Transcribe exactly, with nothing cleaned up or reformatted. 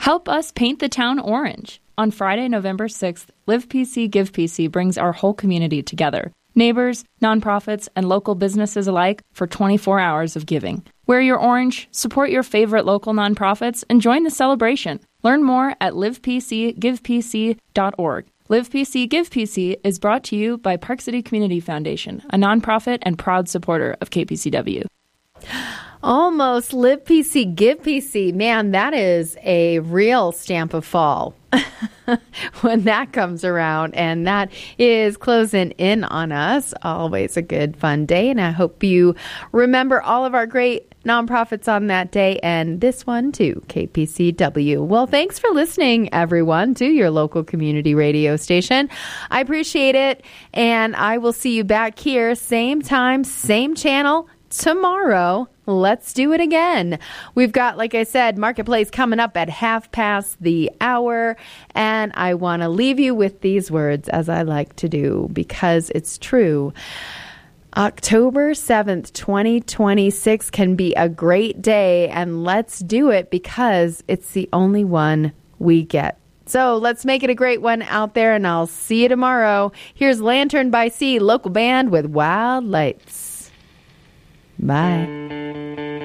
Help us paint the town orange. On Friday, November sixth, Live P C, Give P C brings our whole community together. Neighbors, nonprofits, and local businesses alike for twenty-four hours of giving. Wear your orange, support your favorite local nonprofits, and join the celebration. Learn more at live p c give p c dot org. Live P C, Give P C is brought to you by Park City Community Foundation, a nonprofit and proud supporter of K P C W. Almost. Live P C, Give P C. Man, that is a real stamp of fall when that comes around. And that is closing in on us. Always a good, fun day. And I hope you remember all of our great nonprofits on that day and this one too, K P C W. Well, thanks for listening, everyone, to your local community radio station. I appreciate it. And I will see you back here, same time, same channel tomorrow. Let's do it again. We've got, like I said, Marketplace coming up at half past the hour. And I want to leave you with these words, as I like to do, because it's true. October seventh, twenty twenty-six can be a great day. And let's do it because it's the only one we get. So let's make it a great one out there. And I'll see you tomorrow. Here's Lantern by Sea, local band with Wild Lights. Bye.